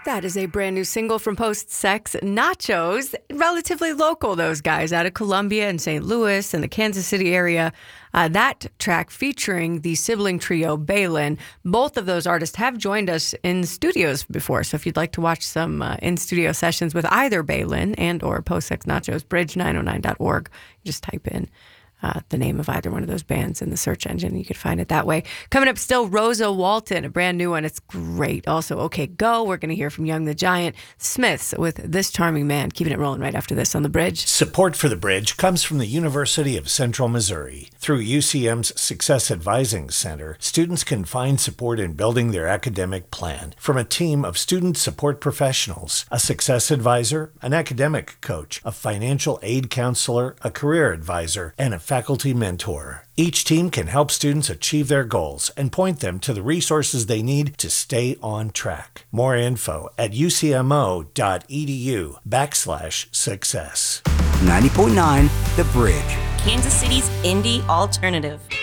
That is a brand new single from Post Sex Nachos. Relatively local, those guys, out of Columbia and St. Louis and the Kansas City area. That track featuring the sibling trio Balin. Both of those artists have joined us in studios before. So if you'd like to watch some in-studio sessions with either Balin and or Post Sex Nachos, bridge909.org. Just type in the name of either one of those bands in the search engine. You could find it that way. Coming up still, Rosa Walton, a brand new one. It's great. Also, OK Go. We're going to hear from Young the Giant. Smiths with This Charming Man. Keeping it rolling right after this on The Bridge. Support for The Bridge comes from the University of Central Missouri. Through UCM's Success Advising Center, students can find support in building their academic plan from a team of student support professionals, a success advisor, an academic coach, a financial aid counselor, a career advisor, and a faculty mentor. Each team can help students achieve their goals and point them to the resources they need to stay on track. More info at ucmo.edu/success. 90.9 The Bridge. Kansas City's indie alternative.